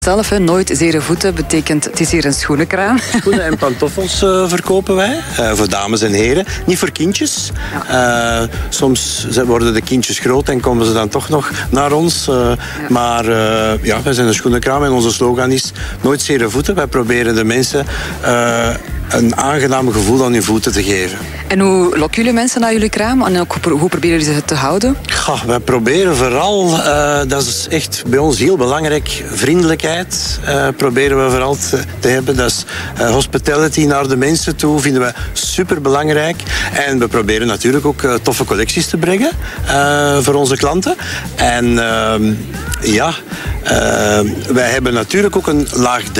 Zelf, nooit zere voeten betekent het is hier een schoenenkraam. Schoenen en pantoffels verkopen wij, voor dames en heren. Niet voor kindjes. Ja. Soms worden de kindjes groot en komen ze dan toch nog naar ons. Maar wij zijn een schoenenkraam en onze slogan is nooit zere voeten. Wij proberen de mensen een aangenaam gevoel aan hun voeten te geven. En hoe lokken jullie mensen naar jullie kraam? En ook, hoe proberen jullie ze te houden? Wij proberen vooral, dat is echt bij ons heel belangrijk, vriendelijkheid proberen we vooral te hebben. Dat is hospitality naar de mensen toe, vinden we superbelangrijk. En we proberen natuurlijk ook toffe collecties te brengen voor onze klanten. En wij hebben natuurlijk ook een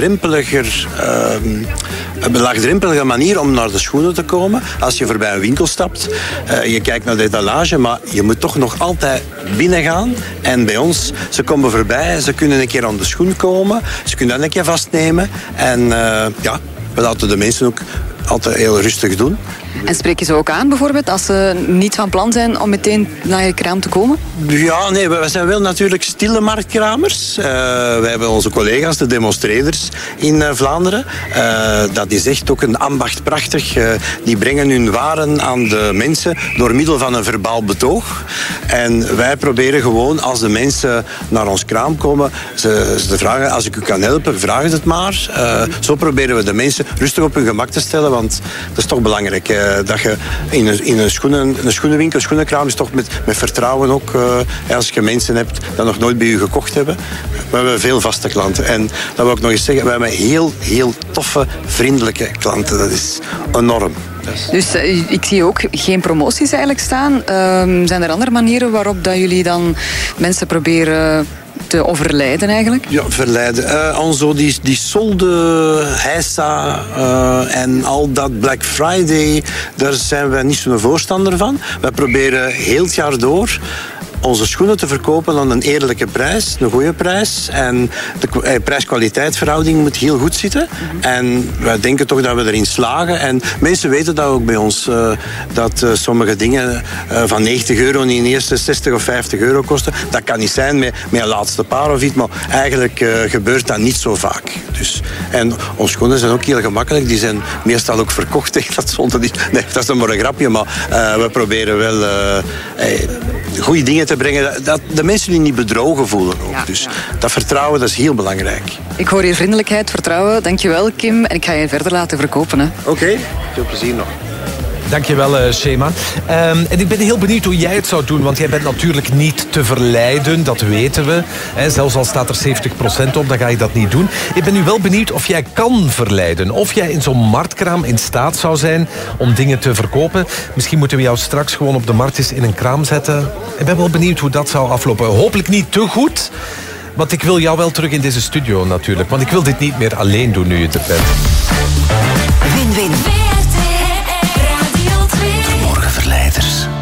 laagdrempelige manier om naar de schoenen te komen. Als je voorbij een winkel stapt, je kijkt naar de etalage, maar je moet toch nog altijd binnen gaan. En bij ons, ze komen voorbij, ze kunnen een keer aan de schoen komen, ze kunnen dat een keer vastnemen. En we laten de mensen ook altijd heel rustig doen. En spreek je ze ook aan bijvoorbeeld als ze niet van plan zijn om meteen naar je kraam te komen? Ja, nee, we zijn wel natuurlijk stille marktkramers. Wij hebben onze collega's, de demonstreerders in Vlaanderen. Dat is echt ook een ambacht prachtig. Die brengen hun waren aan de mensen door middel van een verbaal betoog. En wij proberen gewoon, als de mensen naar ons kraam komen, ze vragen, als ik u kan helpen, vraag het maar. Zo proberen we de mensen rustig op hun gemak te stellen, want dat is toch belangrijk. Dat je in een schoenenwinkel, een schoenenkraam is toch met vertrouwen ook. Als je mensen hebt die nog nooit bij u gekocht hebben. We hebben veel vaste klanten. En dat wil ik nog eens zeggen, we hebben heel, heel toffe, vriendelijke klanten. Dat is enorm. Dus ik zie ook geen promoties eigenlijk staan. Zijn er andere manieren waarop dat jullie dan mensen proberen te overlijden eigenlijk? Ja, verleiden. Alzo die solde, heisa en al dat Black Friday, daar zijn wij niet zo'n voorstander van. Wij proberen heel het jaar door onze schoenen te verkopen aan een eerlijke prijs, een goede prijs. En de prijs-kwaliteitverhouding moet heel goed zitten. En wij denken toch dat we erin slagen. En mensen weten dat ook bij ons, dat sommige dingen van €90 niet eerst 60 of €50 kosten. Dat kan niet zijn met een laatste paar of iets, maar eigenlijk gebeurt dat niet zo vaak. Dus, en onze schoenen zijn ook heel gemakkelijk. Die zijn meestal ook verkocht tegen dat zonde. Nee, dat is maar een grapje, maar we proberen wel goede dingen te brengen, dat de mensen die niet bedrogen voelen ook. Ja, dus dat vertrouwen, dat is heel belangrijk. Ik hoor hier vriendelijkheid, vertrouwen. Dankjewel, Kim. En ik ga je verder laten verkopen. Oké, veel plezier nog. Dankjewel, Shema. En ik ben heel benieuwd hoe jij het zou doen, want jij bent natuurlijk niet te verleiden, dat weten we. Zelfs al staat er 70% op, dan ga je dat niet doen. Ik ben nu wel benieuwd of jij kan verleiden. Of jij in zo'n marktkraam in staat zou zijn om dingen te verkopen. Misschien moeten we jou straks gewoon op de markt eens in een kraam zetten. Ik ben wel benieuwd hoe dat zou aflopen. Hopelijk niet te goed, want ik wil jou wel terug in deze studio natuurlijk. Want ik wil dit niet meer alleen doen nu je er bent. Win-win. Morgenverleiders.